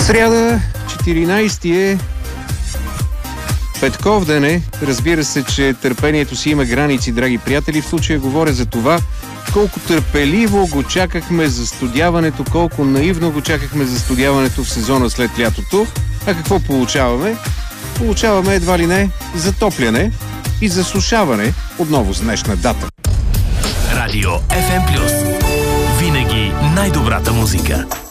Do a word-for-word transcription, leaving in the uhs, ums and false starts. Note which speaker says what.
Speaker 1: Сряда, четиринайсети е Петков ден е. Разбира се, че търпението си има граници, драги приятели. В случая говоря за това колко търпеливо го чакахме за студяването, колко наивно го чакахме за студяването в сезона след лятото. А какво получаваме? Получаваме едва ли не затопляне и засушаване отново с днешна дата.
Speaker 2: Радио Еф Ем Плюс. Винаги най-добрата музика.